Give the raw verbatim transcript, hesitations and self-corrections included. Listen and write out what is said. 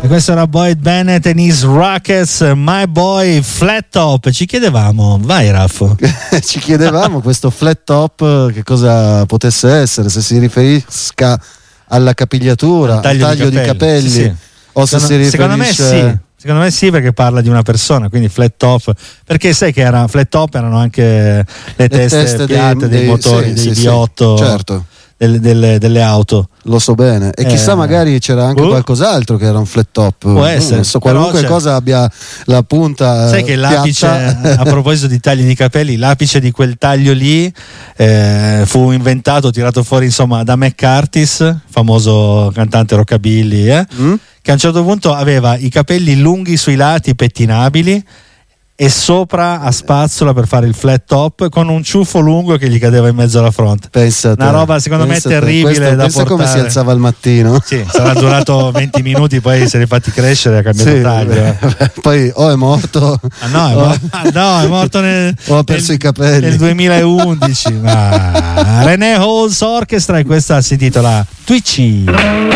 questo era Boyd Bennett and his Rockets, My Boy Flat Top. Ci chiedevamo, vai Raffo. Ci chiedevamo questo flat top che cosa potesse essere, se si riferisca alla capigliatura, al taglio, taglio di capelli, di capelli sì, sì. o se secondo, si secondo riferisce... me sì. Secondo me sì, perché parla di una persona, quindi flat top, perché sai che era flat top erano anche le, le teste, teste piatte dei, dei, dei motori, sì, dei sì, V otto, sì, certo. delle, delle, delle auto. Lo so bene, e chissà, eh, magari c'era anche uh, qualcos'altro che era un flat top. Può essere, non so, qualunque cosa abbia la punta. Sai che l'apice, a proposito di tagli di capelli, l'apice di quel taglio lì eh, fu inventato, tirato fuori insomma da Mac Curtis, famoso cantante rockabilly, eh? mm? che a un certo punto aveva i capelli lunghi sui lati, pettinabili, e sopra a spazzola per fare il flat top con un ciuffo lungo che gli cadeva in mezzo alla fronte. Pensa una te, roba secondo me terribile questo, da pensa portare. Come si alzava al mattino. Sì, sarà durato venti minuti, poi se li fatti crescere e ha cambiato sì, taglio. Beh, poi o oh, è morto ah, no, è o... morto, ah, no, è morto nel, o ha perso nel, i capelli nel duemilaundici. Ma René Halls Orchestra, e questa si intitola Twitchy.